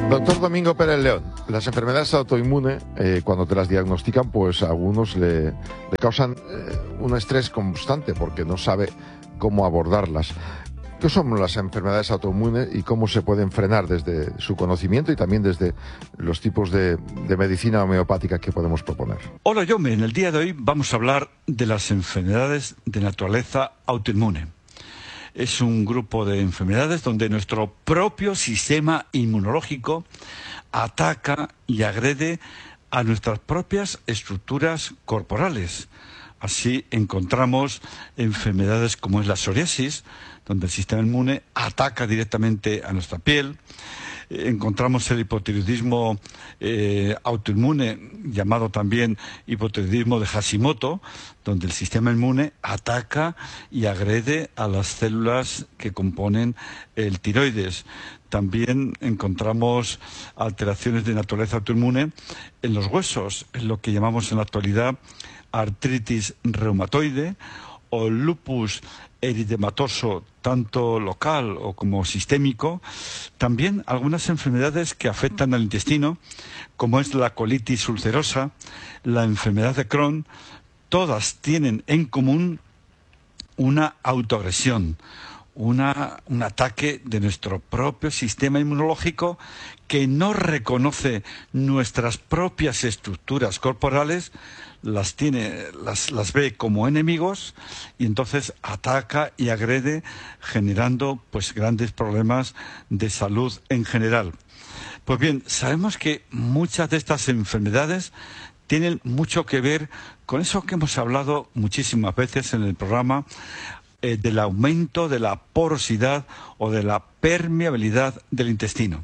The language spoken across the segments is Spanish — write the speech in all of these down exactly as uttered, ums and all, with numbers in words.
Doctor Domingo Pérez León, las enfermedades autoinmunes, eh, cuando te las diagnostican, pues a algunos le, le causan eh, un estrés constante porque no sabe cómo abordarlas. ¿Qué son las enfermedades autoinmunes y cómo se pueden frenar desde su conocimiento y también desde los tipos de, de medicina homeopática que podemos proponer? Hola, Jaume. En el día de hoy vamos a hablar de las enfermedades de naturaleza autoinmune. Es un grupo de enfermedades donde nuestro propio sistema inmunológico ataca y agrede a nuestras propias estructuras corporales. Así encontramos enfermedades como es la psoriasis, donde el sistema inmune ataca directamente a nuestra piel. Encontramos el hipotiroidismo eh, autoinmune, llamado también hipotiroidismo de Hashimoto, donde el sistema inmune ataca y agrede a las células que componen el tiroides. También encontramos alteraciones de naturaleza autoinmune en los huesos, en lo que llamamos en la actualidad artritis reumatoide o lupus eritematoso, tanto local o como sistémico. También algunas enfermedades que afectan al intestino, como es la colitis ulcerosa, la enfermedad de Crohn. Todas tienen en común una autoagresión, una, un ataque de nuestro propio sistema inmunológico que no reconoce nuestras propias estructuras corporales, las tiene, las, las ve como enemigos y entonces ataca y agrede, generando pues grandes problemas de salud en general. Pues bien, sabemos que muchas de estas enfermedades tienen mucho que ver con eso que hemos hablado muchísimas veces en el programa, eh, del aumento de la porosidad o de la permeabilidad del intestino.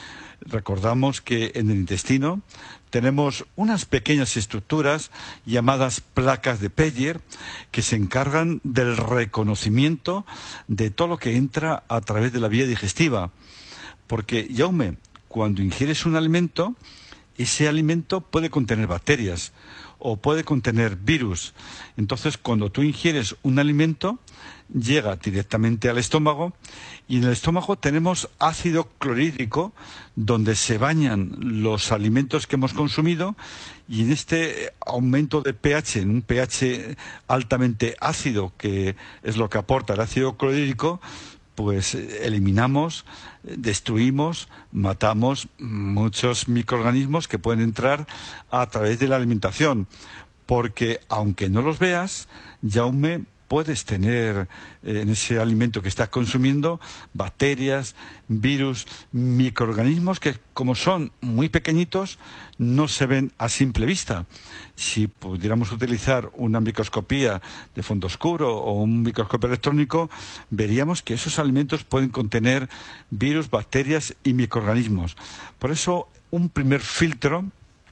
Recordamos que en el intestino tenemos unas pequeñas estructuras llamadas placas de Peyer que se encargan del reconocimiento de todo lo que entra a través de la vía digestiva. Porque, Jaume, cuando ingieres un alimento, ese alimento puede contener bacterias o puede contener virus. Entonces, cuando tú ingieres un alimento, llega directamente al estómago y en el estómago tenemos ácido clorhídrico donde se bañan los alimentos que hemos consumido y en este aumento de pH, en un pH altamente ácido, que es lo que aporta el ácido clorhídrico, pues eliminamos, destruimos, matamos muchos microorganismos que pueden entrar a través de la alimentación. Porque aunque no los veas, Jaume, puedes tener eh, en ese alimento que estás consumiendo bacterias, virus, microorganismos que, como son muy pequeñitos, no se ven a simple vista. Si pudiéramos utilizar una microscopía de fondo oscuro o un microscopio electrónico, veríamos que esos alimentos pueden contener virus, bacterias y microorganismos. Por eso, un primer filtro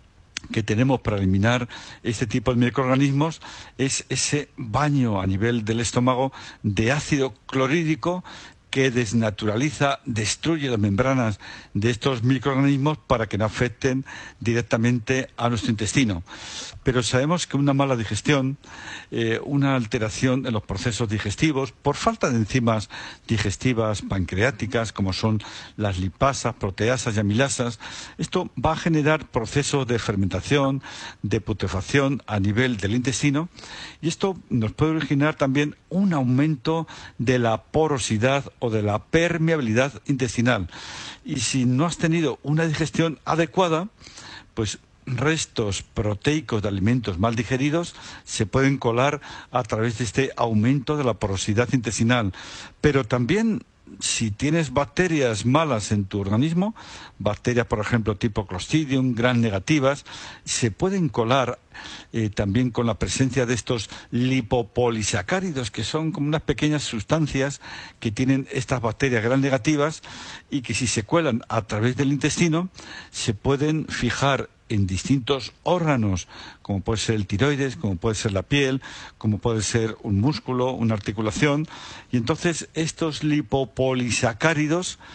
que tenemos para eliminar este tipo de microorganismos es ese baño a nivel del estómago de ácido clorhídrico que desnaturaliza, destruye las membranas de estos microorganismos para que no afecten directamente a nuestro intestino. Pero sabemos que una mala digestión, eh, una alteración en los procesos digestivos, por falta de enzimas digestivas pancreáticas, como son las lipasas, proteasas y amilasas, esto va a generar procesos de fermentación, de putrefacción a nivel del intestino, y esto nos puede originar también un aumento de la porosidad o de la permeabilidad intestinal. Y si no has tenido una digestión adecuada, pues restos proteicos de alimentos mal digeridos se pueden colar a través de este aumento de la porosidad intestinal. Pero también, si tienes bacterias malas en tu organismo, bacterias, por ejemplo, tipo Clostridium, gram negativas, se pueden colar eh, también con la presencia de estos lipopolisacáridos, que son como unas pequeñas sustancias que tienen estas bacterias gram negativas y que, si se cuelan a través del intestino, se pueden fijar en distintos órganos, como puede ser el tiroides, como puede ser la piel, como puede ser un músculo, una articulación, y entonces estos lipopolisacáridos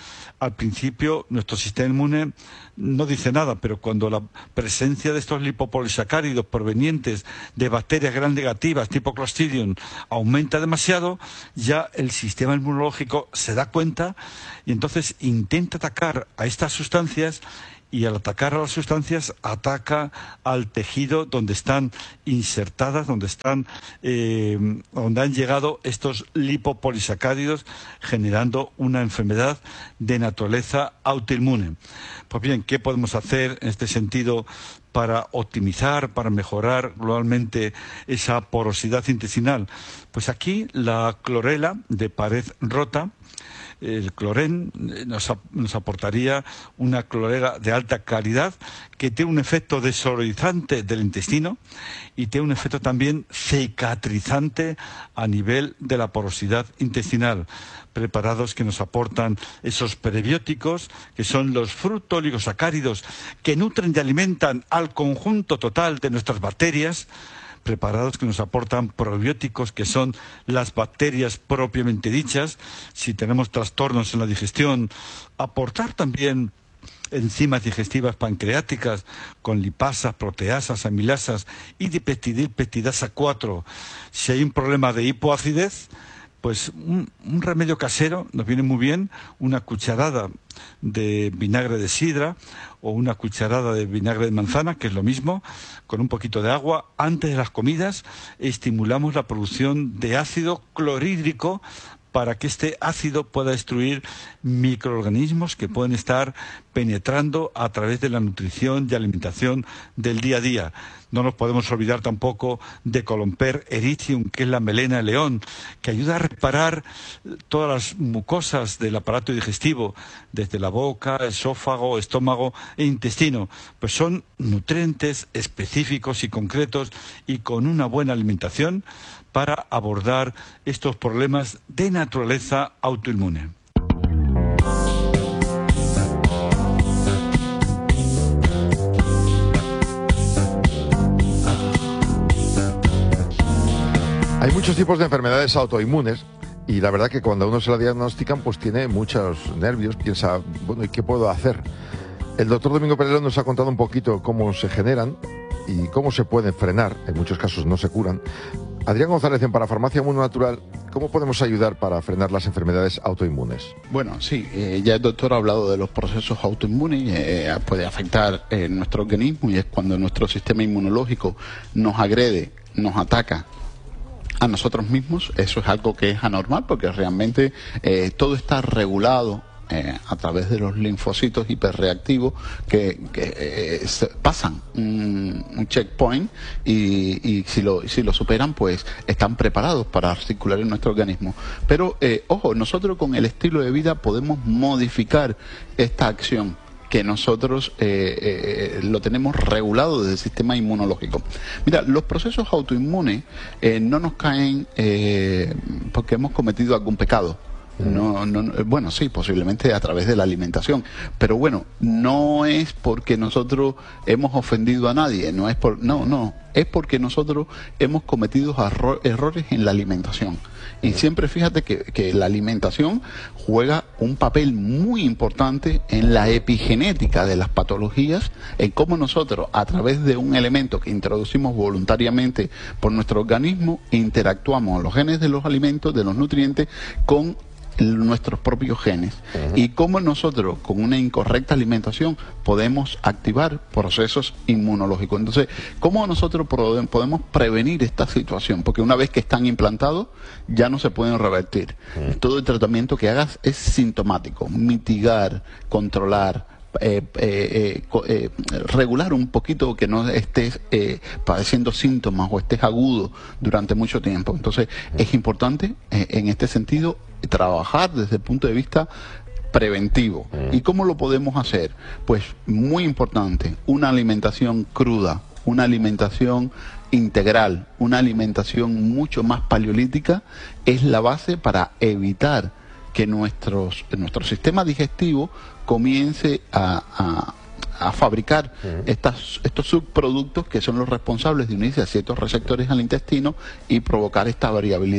al principio nuestro sistema inmune no dice nada, pero cuando la presencia de estos lipopolisacáridos provenientes de bacterias gram negativas tipo Clostridium aumenta demasiado, ya el sistema inmunológico se da cuenta y entonces intenta atacar a estas sustancias, y al atacar a las sustancias ataca al tejido donde están insertadas, donde están, eh, donde han llegado estos lipopolisacáridos, generando una enfermedad de naturaleza autoinmune. Pues bien, ¿qué podemos hacer en este sentido para optimizar, para mejorar globalmente esa porosidad intestinal? Pues aquí la clorela de pared rota, el clorén, nos, nos aportaría una clorela de alta calidad que tiene un efecto desolorizante del intestino y tiene un efecto también cicatrizante a nivel de la porosidad intestinal. Preparados que nos aportan esos prebióticos, que son los fructooligosacáridos que nutren y alimentan al conjunto total de nuestras bacterias. Preparados que nos aportan probióticos, que son las bacterias propiamente dichas. Si tenemos trastornos en la digestión, aportar también enzimas digestivas pancreáticas con lipasas, proteasas, amilasas y dipeptidilpeptidasa cuatro. Si hay un problema de hipoacidez, pues un, un remedio casero nos viene muy bien, una cucharada de vinagre de sidra o una cucharada de vinagre de manzana, que es lo mismo, con un poquito de agua antes de las comidas, estimulamos la producción de ácido clorhídrico para que este ácido pueda destruir microorganismos que pueden estar penetrando a través de la nutrición y alimentación del día a día. No nos podemos olvidar tampoco de Columper erythrium, que es la melena de león, que ayuda a reparar todas las mucosas del aparato digestivo, desde la boca, esófago, estómago e intestino. Pues son nutrientes específicos y concretos y con una buena alimentación para abordar estos problemas de naturaleza autoinmune. Hay muchos tipos de enfermedades autoinmunes y la verdad que cuando a uno se la diagnostican pues tiene muchos nervios, piensa, bueno, ¿y qué puedo hacer? El doctor Domingo Pereló nos ha contado un poquito cómo se generan y cómo se pueden frenar, en muchos casos no se curan. Adrián González, en Parafarmacia Mundo Natural, ¿cómo podemos ayudar para frenar las enfermedades autoinmunes? Bueno, sí, eh, ya el doctor ha hablado de los procesos autoinmunes, eh, puede afectar eh, nuestro organismo y es cuando nuestro sistema inmunológico nos agrede, nos ataca a nosotros mismos. Eso es algo que es anormal porque realmente eh, todo está regulado Eh, a través de los linfocitos hiperreactivos que, que eh, se pasan un, un checkpoint y, y si, lo, si lo superan pues están preparados para circular en nuestro organismo. Pero eh, ojo, nosotros con el estilo de vida podemos modificar esta acción que nosotros eh, eh, lo tenemos regulado desde el sistema inmunológico. Mira, los procesos autoinmunes eh, no nos caen eh, porque hemos cometido algún pecado. No, no, bueno, sí, posiblemente a través de la alimentación, pero bueno, no es porque nosotros hemos ofendido a nadie, no es por, no, no, es porque nosotros hemos cometido erro, errores en la alimentación. Y siempre fíjate que, que la alimentación juega un papel muy importante en la epigenética de las patologías, en cómo nosotros, a través de un elemento que introducimos voluntariamente por nuestro organismo, interactuamos los genes de los alimentos, de los nutrientes, con nuestros propios genes. Uh-huh. Y cómo nosotros con una incorrecta alimentación podemos activar procesos inmunológicos. Entonces, ¿cómo nosotros podemos prevenir esta situación? Porque una vez que están implantados ya no se pueden revertir. Uh-huh. Todo el tratamiento que hagas es sintomático, mitigar, controlar, Eh, eh, eh, eh, regular un poquito, que no estés eh, padeciendo síntomas o estés agudo durante mucho tiempo. Entonces es importante eh, en este sentido trabajar desde el punto de vista preventivo. ¿Y cómo lo podemos hacer? Pues muy importante, una alimentación cruda, una alimentación integral, una alimentación mucho más paleolítica es la base para evitar que nuestros, nuestro sistema digestivo comience a, a, a fabricar uh-huh. estas, estos subproductos que son los responsables de unirse a ciertos receptores al intestino y provocar esta variabilidad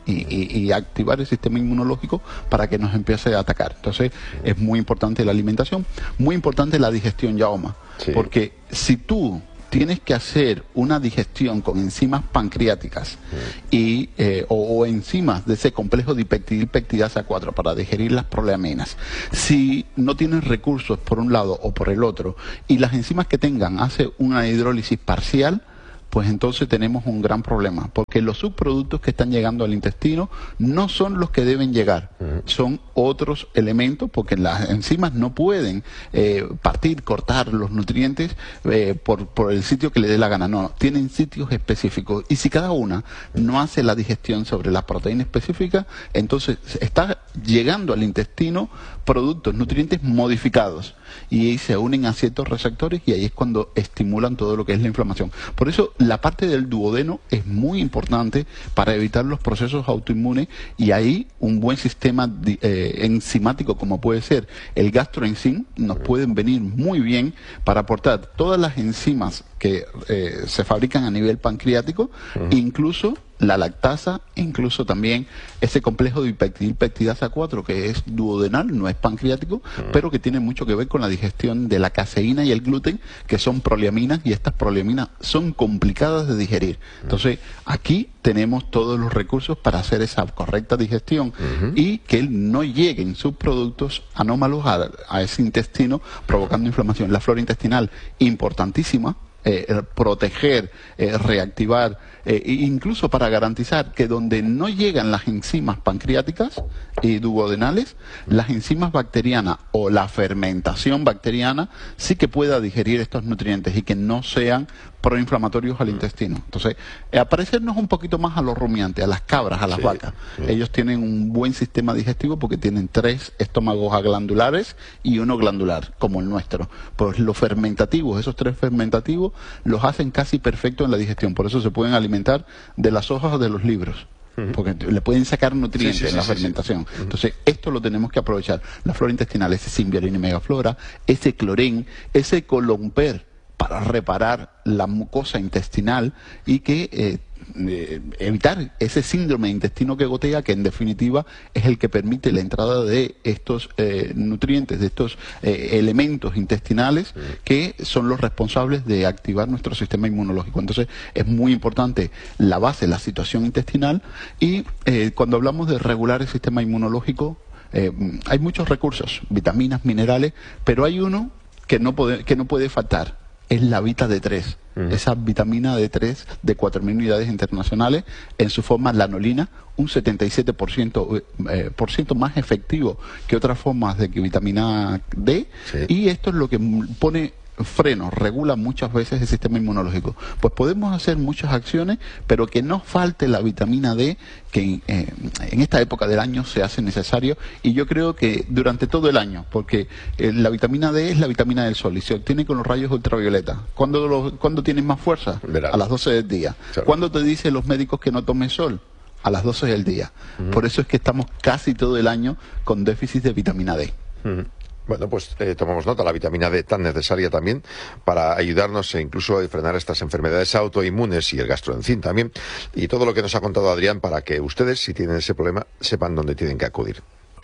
y, y, y activar el sistema inmunológico para que nos empiece a atacar. Entonces es muy importante la alimentación, muy importante la digestión, Jaume, sí. Porque si tú tienes que hacer una digestión con enzimas pancreáticas mm. y, eh, o, o enzimas de ese complejo dipeptidilpeptidasa cuatro para digerir las proleaminas. Si no tienes recursos por un lado o por el otro y las enzimas que tengan hace una hidrólisis parcial, pues entonces tenemos un gran problema, porque los subproductos que están llegando al intestino no son los que deben llegar, uh-huh. son otros elementos, porque las enzimas no pueden eh, partir, cortar los nutrientes eh, por, por el sitio que le dé la gana, no, tienen sitios específicos, y si cada una no hace la digestión sobre la proteína específica, entonces está llegando al intestino productos, nutrientes modificados, y ahí se unen a ciertos receptores y ahí es cuando estimulan todo lo que es la inflamación. Por eso la parte del duodeno es muy importante para evitar los procesos autoinmunes, y ahí un buen sistema eh, enzimático como puede ser el gastroenzim nos pueden venir muy bien para aportar todas las enzimas que eh, se fabrican a nivel pancreático, uh-huh. incluso la lactasa, incluso también ese complejo de dipeptidilpeptidasa cuatro que es duodenal, no es pancreático, uh-huh. pero que tiene mucho que ver con la digestión de la caseína y el gluten, que son proleaminas, y estas proleaminas son complicadas de digerir. Entonces, aquí tenemos todos los recursos para hacer esa correcta digestión uh-huh. y que no lleguen subproductos anómalos a, a ese intestino provocando inflamación. La flora intestinal, importantísima. Eh, proteger, eh, reactivar, eh, incluso para garantizar que donde no llegan las enzimas pancreáticas y duodenales, las enzimas bacterianas o la fermentación bacteriana sí que pueda digerir estos nutrientes y que no sean proinflamatorios al intestino. Entonces, eh, parecernos un poquito más a los rumiantes, a las cabras, a las sí, vacas. Sí. Ellos tienen un buen sistema digestivo porque tienen tres estómagos aglandulares y uno glandular, como el nuestro. Pues los fermentativos, esos tres fermentativos, los hacen casi perfectos en la digestión. Por eso se pueden alimentar de las hojas de los libros, porque le pueden sacar nutrientes sí, sí, en la sí, fermentación. Sí. Entonces, esto lo tenemos que aprovechar. La flora intestinal, ese Symbiorina megaflora, ese clorén, ese colomper, para reparar la mucosa intestinal y que eh, eh, evitar ese síndrome de intestino que gotea, que en definitiva es el que permite la entrada de estos eh, nutrientes, de estos eh, elementos intestinales que son los responsables de activar nuestro sistema inmunológico. Entonces es muy importante la base, la situación intestinal, y eh, cuando hablamos de regular el sistema inmunológico eh, hay muchos recursos, vitaminas, minerales, pero hay uno que no puede, que no puede faltar. Es la Vita D tres, uh-huh. esa vitamina D tres de cuatro mil unidades internacionales, en su forma lanolina, un setenta y siete por ciento, eh, por ciento más efectivo que otras formas de vitamina D, sí. Y esto es lo que pone freno, regula muchas veces el sistema inmunológico. Pues podemos hacer muchas acciones, pero que no falte la vitamina D, que eh, en esta época del año se hace necesario, y yo creo que durante todo el año, porque eh, la vitamina D es la vitamina del sol y se obtiene con los rayos ultravioleta. ¿Cuándo, lo, ¿cuándo tienes más fuerza? Verano. A las doce del día. Claro. ¿Cuándo te dicen los médicos que no tomes sol? A las doce del día. Uh-huh. Por eso es que estamos casi todo el año con déficit de vitamina D. Uh-huh. Bueno, pues eh, tomamos nota, la vitamina D tan necesaria también para ayudarnos e incluso a frenar estas enfermedades autoinmunes, y el gastroenzim también, y todo lo que nos ha contado Adrián, para que ustedes, si tienen ese problema, sepan dónde tienen que acudir.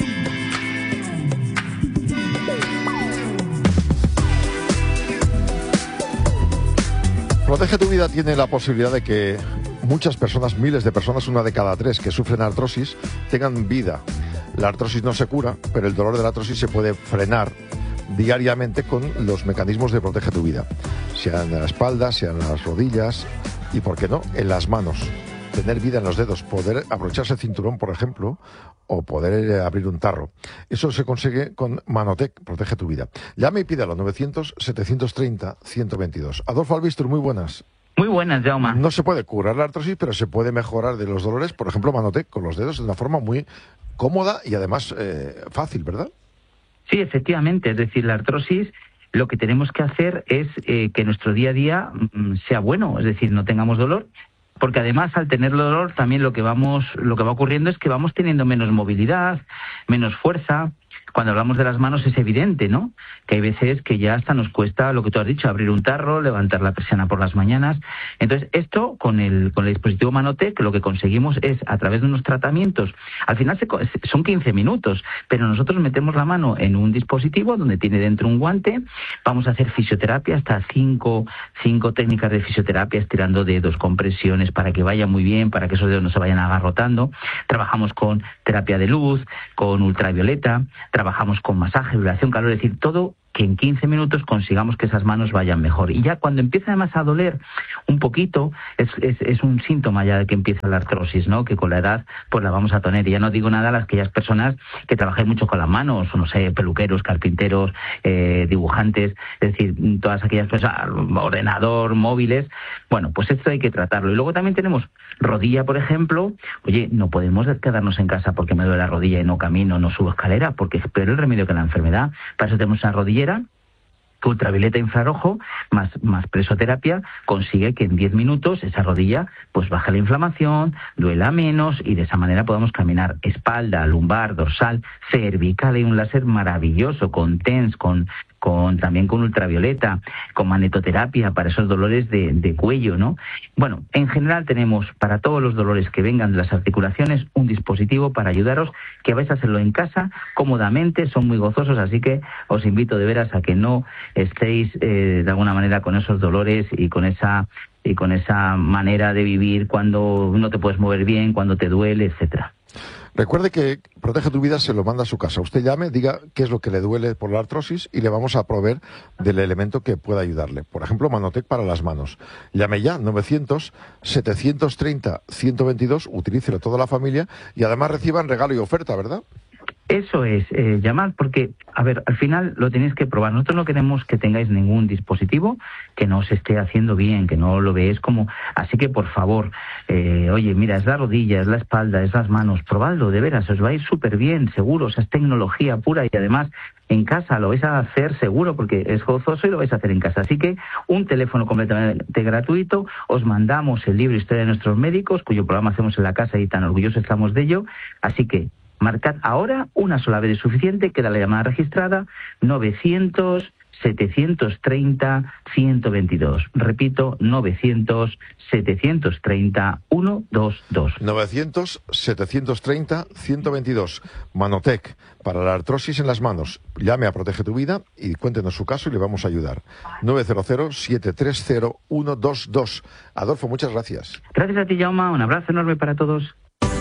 Protege tu Vida tiene la posibilidad de que muchas personas, miles de personas, una de cada tres que sufren artrosis, tengan vida. La artrosis no se cura, pero el dolor de la artrosis se puede frenar diariamente con los mecanismos de Protege tu Vida. Sean en la espalda, sean en las rodillas y, ¿por qué no?, en las manos. Tener vida en los dedos, poder abrocharse el cinturón, por ejemplo, o poder abrir un tarro. Eso se consigue con Manotec, Protege tu Vida. Llame y pídalo, novecientos, setecientos treinta, ciento veintidós. Adolfo Albistur, muy buenas. Muy buenas, Jaume. No se puede curar la artrosis, pero se puede mejorar de los dolores, por ejemplo, Manotec, con los dedos, de una forma muy cómoda y además eh, fácil, ¿verdad? Sí, efectivamente. Es decir, la artrosis, lo que tenemos que hacer es eh, que nuestro día a día mm, sea bueno, es decir, no tengamos dolor, porque además al tener dolor también lo que vamos, lo que va ocurriendo es que vamos teniendo menos movilidad, menos fuerza. cuando hablamos de las manos es evidente, ¿no? Que hay veces que ya hasta nos cuesta, lo que tú has dicho, abrir un tarro, levantar la persiana por las mañanas. Entonces, esto con el, con el dispositivo Manotec, lo que conseguimos es, a través de unos tratamientos, al final se, son quince minutos, pero nosotros metemos la mano en un dispositivo donde tiene dentro un guante, vamos a hacer fisioterapia, hasta cinco, cinco técnicas de fisioterapia, estirando dedos, compresiones, para que vaya muy bien, para que esos dedos no se vayan agarrotando. Trabajamos con terapia de luz, con ultravioleta, trabajamos con masaje, vibración, calor, es decir, todo que en quince minutos consigamos que esas manos vayan mejor. Y ya cuando empieza además a doler un poquito, es, es, es un síntoma ya de que empieza la artrosis, ¿no? Que con la edad pues la vamos a tener. Y ya no digo nada a las aquellas personas que trabajáis mucho con las manos, o no sé, peluqueros, carpinteros, eh, dibujantes, es decir, todas aquellas personas, ordenador, móviles. Bueno, pues esto hay que tratarlo. Y luego también tenemos rodilla, por ejemplo. Oye, no podemos quedarnos en casa porque me duele la rodilla y no camino, no subo escalera, porque es peor el remedio que la enfermedad. Para eso tenemos una rodilla que ultravioleta infrarrojo más, más presoterapia consigue que en diez minutos esa rodilla pues baje la inflamación, duela menos y de esa manera podamos caminar. Espalda, lumbar, dorsal, cervical, hay un láser maravilloso con TENS, con con también con ultravioleta, con magnetoterapia para esos dolores de, de cuello, ¿no? Bueno, en general tenemos para todos los dolores que vengan de las articulaciones un dispositivo para ayudaros, que vais a hacerlo en casa cómodamente, son muy gozosos, así que os invito de veras a que no estéis eh, de alguna manera con esos dolores y con esa y con esa manera de vivir cuando no te puedes mover bien, cuando te duele, etcétera. Recuerde que Protege tu Vida se lo manda a su casa. Usted llame, diga qué es lo que le duele por la artrosis y le vamos a proveer del elemento que pueda ayudarle. Por ejemplo, Manotec para las manos. Llame ya, novecientos, setecientos treinta, ciento veintidós, utilícelo toda la familia y además reciban regalo y oferta, ¿verdad? Eso es, eh, llamad, porque, a ver, al final lo tenéis que probar. Nosotros no queremos que tengáis ningún dispositivo que no os esté haciendo bien, que no lo veáis como... Así que, por favor, eh, oye, mira, es la rodilla, es la espalda, es las manos, probadlo, de veras, os va a ir súper bien, seguro, o sea, es tecnología pura y además en casa lo vais a hacer seguro porque es gozoso y lo vais a hacer en casa. Así que un teléfono completamente gratuito, os mandamos el libro Historia de nuestros médicos, cuyo programa hacemos en la casa y tan orgullosos estamos de ello, así que marcad ahora, una sola vez es suficiente, queda la llamada registrada, novecientos, setecientos treinta, ciento veintidós. Repito, novecientos, setecientos treinta, ciento veintidós. novecientos, setecientos treinta, ciento veintidós. Manotec, para la artrosis en las manos. Llame a Protege tu Vida y cuéntenos su caso y le vamos a ayudar. nueve cero cero, siete tres cero, ciento veintidós. Adolfo, muchas gracias. Gracias a ti, Jaume. Un abrazo enorme para todos.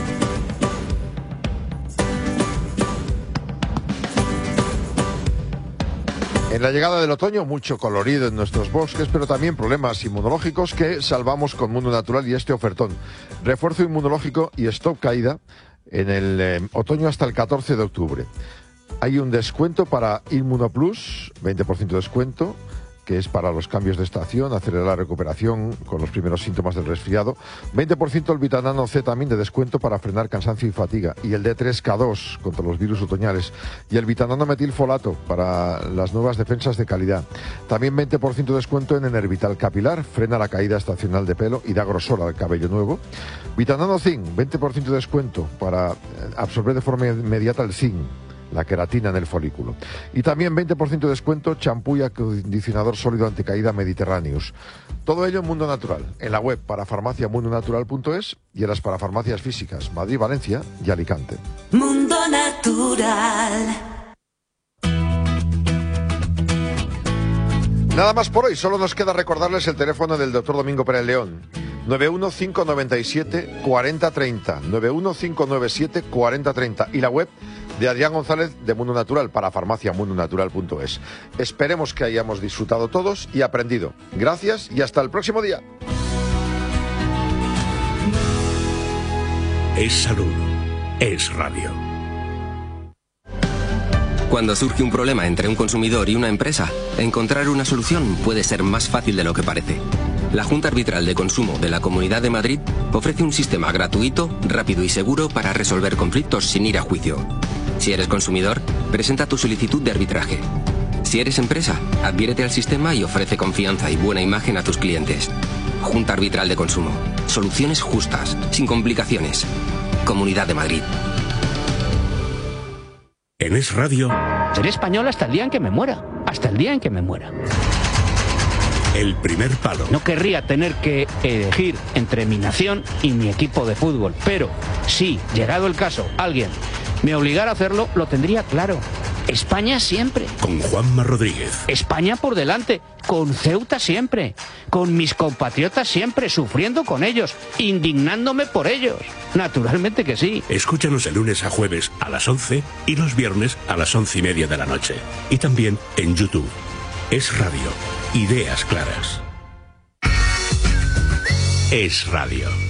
En la llegada del otoño, mucho colorido en nuestros bosques, pero también problemas inmunológicos que salvamos con Mundo Natural y este ofertón. Refuerzo inmunológico y stop caída en el eh, otoño hasta el catorce de octubre. Hay un descuento para Inmunoplus, veinte por ciento de descuento, que es para los cambios de estación, acelerar la recuperación con los primeros síntomas del resfriado. veinte por ciento el Vitanano C también de descuento para frenar cansancio y fatiga. Y el D tres K dos contra los virus otoñales. Y el Vitanano metilfolato para las nuevas defensas de calidad. También veinte por ciento de descuento en Enervital Capilar, frena la caída estacional de pelo y da grosor al cabello nuevo. Vitanano Zinc, veinte por ciento de descuento para absorber de forma inmediata el zinc, la queratina en el folículo. Y también veinte por ciento de descuento champú y acondicionador sólido anticaída Mediterráneos. Todo ello en Mundo Natural, en la web parafarmacia mundo natural punto es y en las parafarmacias físicas Madrid, Valencia y Alicante. Mundo Natural. Nada más por hoy, solo nos queda recordarles el teléfono del doctor Domingo Pérez León. nueve uno cinco nueve siete, cuatro cero tres cero, nueve uno cinco nueve siete, cuatro cero tres cero y la web de Adrián González de Mundo Natural para farmacia mundo natural punto es. Esperemos que hayamos disfrutado todos y aprendido. Gracias y hasta el próximo día. Es salud, es radio. Cuando surge un problema entre un consumidor y una empresa, encontrar una solución puede ser más fácil de lo que parece. La Junta Arbitral de Consumo de la Comunidad de Madrid ofrece un sistema gratuito, rápido y seguro para resolver conflictos sin ir a juicio. Si eres consumidor, presenta tu solicitud de arbitraje. Si eres empresa, adhiérete al sistema y ofrece confianza y buena imagen a tus clientes. Junta Arbitral de Consumo. Soluciones justas, sin complicaciones. Comunidad de Madrid. En Es Radio, seré español hasta el día en que me muera. Hasta el día en que me muera. El Primer Palo. No querría tener que elegir entre mi nación y mi equipo de fútbol. Pero si, llegado el caso, alguien me obligara a hacerlo, lo tendría claro. España siempre. Con Juanma Rodríguez. España por delante. Con Ceuta siempre. Con mis compatriotas siempre, sufriendo con ellos, indignándome por ellos. Naturalmente que sí. Escúchanos de lunes a jueves a las once y los viernes a las once y media de la noche. Y también en YouTube. Es Radio. Ideas claras. Es Radio.